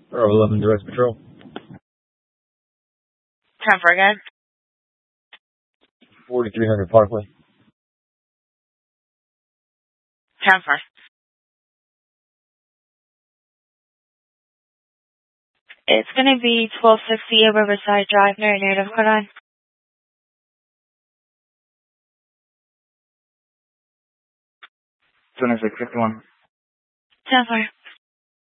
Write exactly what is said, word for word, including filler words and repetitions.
Bravo eleven, direct patrol. Time for again. forty-three hundred Parkway. Time for. It's going to be twelve sixty Riverside Drive near Native Codine. twenty-six fifty-one. Time for.